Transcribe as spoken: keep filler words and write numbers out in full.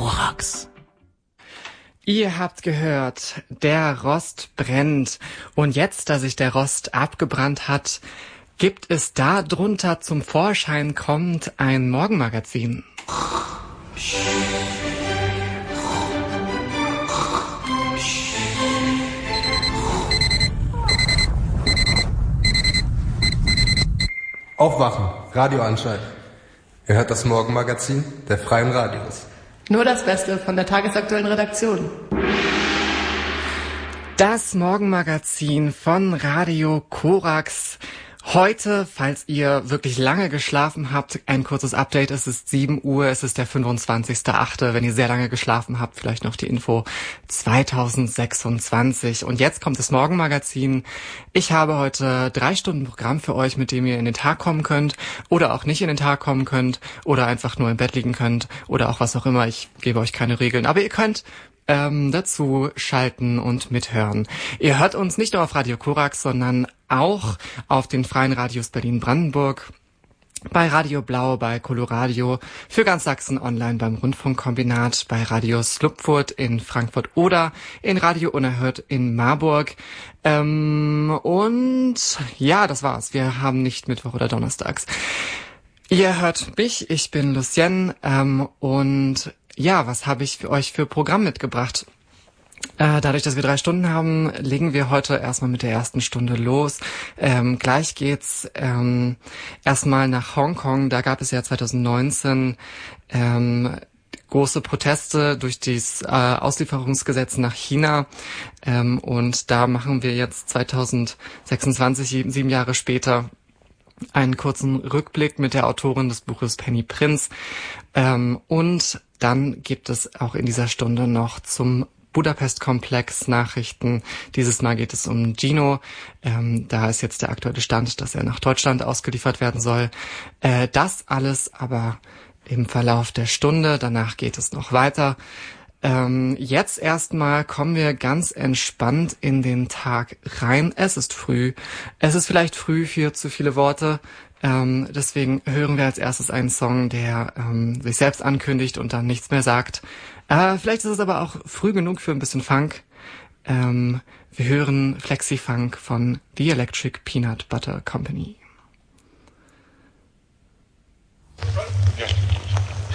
Korax. Ihr habt gehört, der Rost brennt. Und jetzt, da sich der Rost abgebrannt hat, gibt es da drunter zum Vorschein kommt ein Morgenmagazin. Aufwachen, Radio anschalten. Ihr hört das Morgenmagazin der Freien Radios. Nur das Beste von der tagesaktuellen Redaktion. Das Morgenmagazin von Radio Korax. Heute, falls ihr wirklich lange geschlafen habt, ein kurzes Update. Es ist sieben Uhr, es ist der fünfundzwanzigster achte Wenn ihr sehr lange geschlafen habt, vielleicht noch die Info zweitausendsechsundzwanzig. Und jetzt kommt das Morgenmagazin. Ich habe heute drei Stunden Programm für euch, mit dem ihr in den Tag kommen könnt oder auch nicht in den Tag kommen könnt oder einfach nur im Bett liegen könnt oder auch was auch immer. Ich gebe euch keine Regeln, aber ihr könnt Ähm, dazu schalten und mithören. Ihr hört uns nicht nur auf Radio Korax, sondern auch auf den freien Radios Berlin-Brandenburg, bei Radio Blau, bei Coloradio, für ganz Sachsen online beim Rundfunkkombinat, bei Radio Slupfurt in Frankfurt oder in Radio Unerhört in Marburg. Ähm, und ja, das war's. Wir haben nicht Mittwoch oder Donnerstags. Ihr hört mich, ich bin Lucienne ähm, und ja, was habe ich für euch für Programm mitgebracht? Äh, dadurch, dass wir drei Stunden haben, legen wir heute erstmal mit der ersten Stunde los. Ähm, gleich geht's ähm, erstmal nach Hongkong. Da gab es ja zweitausendneunzehn ähm, große Proteste durch das äh, Auslieferungsgesetz nach China. Ähm, und da machen wir jetzt zweitausendsechsundzwanzig, sieben Jahre später, einen kurzen Rückblick mit der Autorin des Buches Penny Prinz. Ähm, und dann gibt es auch in dieser Stunde noch zum Budapest-Komplex Nachrichten. Dieses Mal geht es um Gino. Ähm, da ist jetzt der aktuelle Stand, dass er nach Deutschland ausgeliefert werden soll. Äh, das alles aber im Verlauf der Stunde. Danach geht es noch weiter. Ähm, jetzt erstmal kommen wir ganz entspannt in den Tag rein. Es ist früh. Es ist vielleicht früh für zu viele Worte. Ähm, deswegen hören wir als erstes einen Song, der ähm, sich selbst ankündigt und dann nichts mehr sagt. Äh, vielleicht ist es aber auch früh genug für ein bisschen Funk. Ähm, wir hören Flexi-Funk von The Electric Peanut Butter Company.